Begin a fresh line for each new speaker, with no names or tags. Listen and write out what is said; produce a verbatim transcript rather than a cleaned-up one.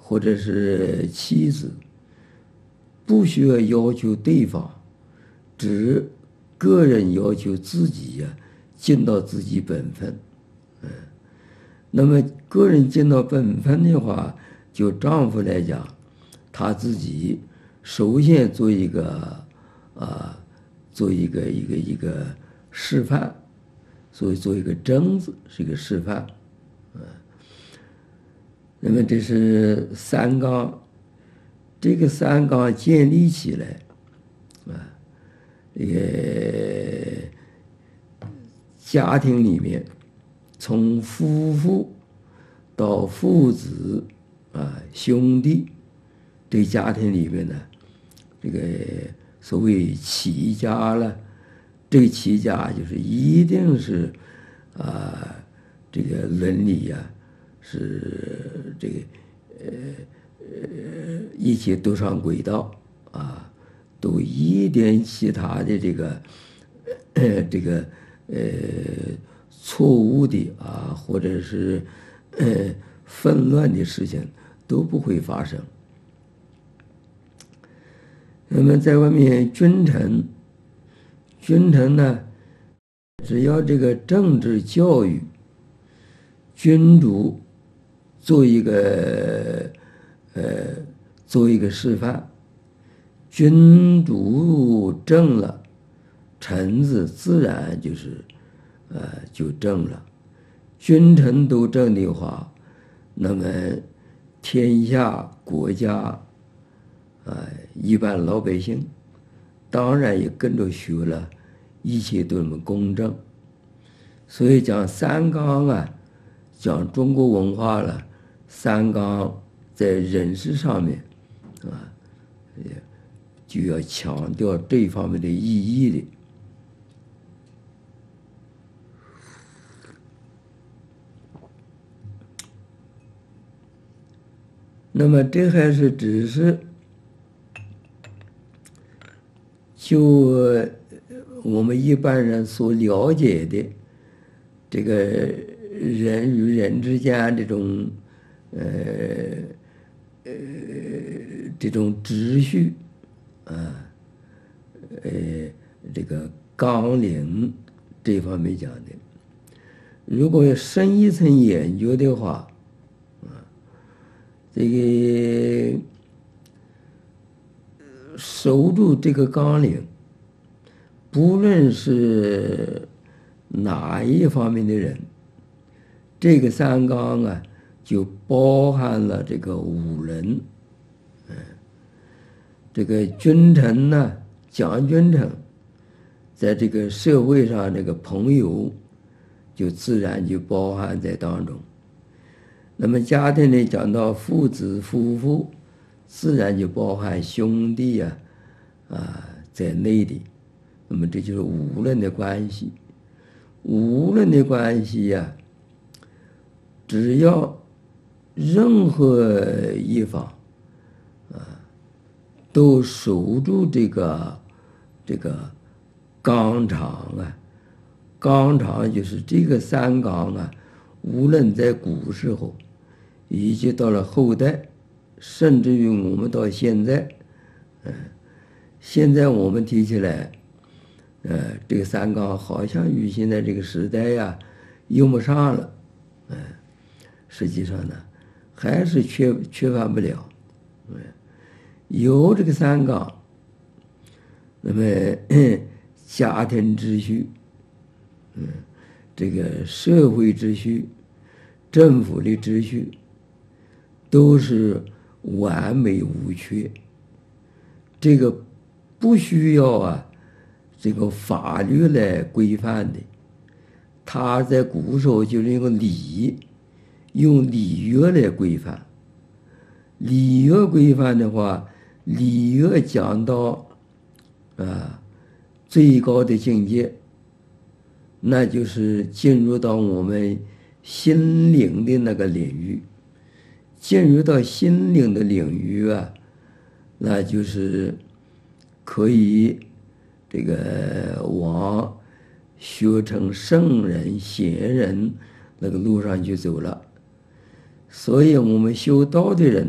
或者是妻子，不需要要求对方，只个人要求自己呀、啊，尽到自己本分。嗯，那么个人尽到本分的话，就丈夫来讲，他自己首先做一个啊，做一个一个一个示范，所以做一个征子是一个示范。嗯，那么这是三纲，这个三纲建立起来，啊，也家庭里面，从夫妇到父子啊兄弟，这家庭里面呢，这个所谓齐家了，这个齐家就是一定是啊这个伦理呀、啊，是这个呃呃一切都上轨道啊，都一点其他的这个呃这个呃错误的啊，或者是呃纷乱的事情都不会发生。那么在外面君臣，君臣呢，只要这个政治教育，君主做一个呃做一个示范，君主正了，臣子自然就是呃就正了。君臣都正的话，那么天下国家啊，一般老百姓当然也跟着学了，一切都那么公正。所以讲三纲啊，讲中国文化了，三纲在人事上面啊，就要强调这方面的意义的。那么这还是只是就我们一般人所了解的这个人与人之间这种呃呃这种秩序啊，呃这个纲领这方面讲的。如果深一层研究的话，啊，这个守住这个纲领，不论是哪一方面的人，这个三纲啊，就包含了这个五伦。嗯，这个君臣呢，讲君臣，在这个社会上这个朋友，就自然就包含在当中。那么家庭里讲到父子夫妇，自然就包含兄弟呀、啊，啊在内的。那么这就是五伦的关系。无论的关系呀、啊，只要任何一方啊，都守住这个这个纲常啊，纲常就是这个三纲啊，无论在古时候，以及到了后代，甚至于我们到现在，嗯，现在我们提起来。呃，这个三纲好像与现在这个时代呀用不上了，嗯、呃，实际上呢，还是缺缺乏不了，嗯，有这个三纲，那么家庭秩序，嗯，这个社会秩序，政府的秩序，都是完美无缺，这个不需要啊。这个法律来规范的，他在古时候就是用礼，用礼乐来规范。礼乐规范的话，礼乐讲到啊最高的境界，那就是进入到我们心灵的那个领域。进入到心灵的领域啊，那就是可以。这个往学成圣人贤人那个路上去走了，所以我们修道的人